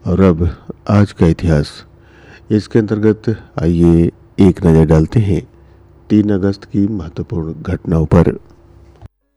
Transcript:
और अब आज का इतिहास। इसके अंतर्गत आइए एक नज़र डालते हैं 3 अगस्त की महत्वपूर्ण घटनाओं पर।